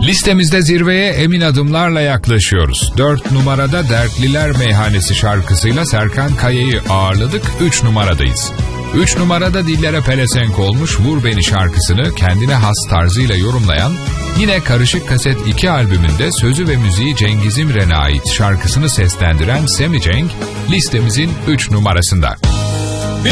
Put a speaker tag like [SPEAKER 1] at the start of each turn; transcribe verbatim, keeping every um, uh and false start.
[SPEAKER 1] Listemizde zirveye emin adımlarla yaklaşıyoruz. dört numarada Dertliler Meyhanesi şarkısıyla Serkan Kaya'yı ağırladık. üç numaradayız. üç numarada dillere pelesenk olmuş Vur Beni şarkısını kendine has tarzıyla yorumlayan, yine Karışık Kaset iki albümünde sözü ve müziği Cengiz İmren'e ait şarkısını seslendiren Semi Cenk listemizin üç numarasında.